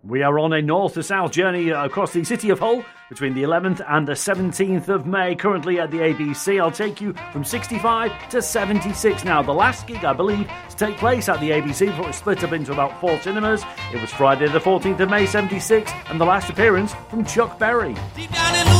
We are on a north to south journey across the city of Hull between the 11th and the 17th of May. Currently at the ABC, I'll take you from 65 to 76 now. The last gig, I believe, to take place at the ABC before it split up into about 4 cinemas. It was Friday the 14th of May, 76, and the last appearance from Chuck Berry.